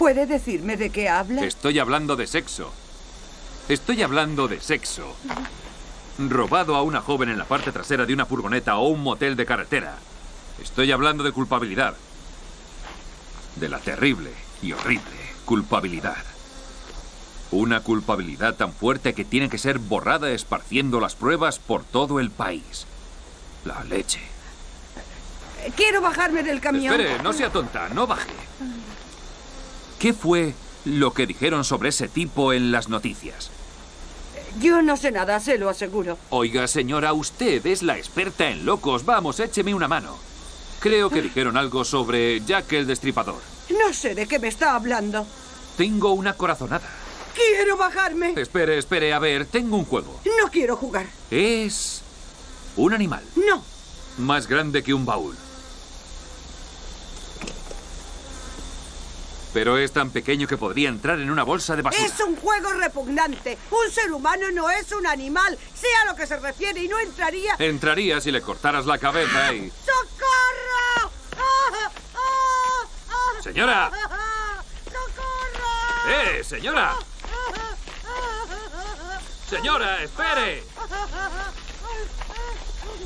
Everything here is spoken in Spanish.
¿Puede decirme de qué habla? Estoy hablando de sexo. Estoy hablando de sexo. Robado a una joven en la parte trasera de una furgoneta o un motel de carretera. Estoy hablando de culpabilidad. De la terrible y horrible culpabilidad. Una culpabilidad tan fuerte que tiene que ser borrada esparciendo las pruebas por todo el país. La leche. Quiero bajarme del camión. Espere, no sea tonta, no baje. ¿Qué fue lo que dijeron sobre ese tipo en las noticias? Yo no sé nada, se lo aseguro. Oiga, señora, usted es la experta en locos. Vamos, écheme una mano. Creo que dijeron algo sobre Jack el Destripador. No sé de qué me está hablando. Tengo una corazonada. ¡Quiero bajarme! Espere, espere, a ver, tengo un juego. No quiero jugar. Es un animal. No. Más grande que un baúl. Pero es tan pequeño que podría entrar en una bolsa de basura. Es un juego repugnante. Un ser humano no es un animal, sea a lo que se refiere, y no entraría... Entraría si le cortaras la cabeza y... ¡Socorro! ¡Señora! ¡Socorro! ¡Señora! ¡Señora, espere!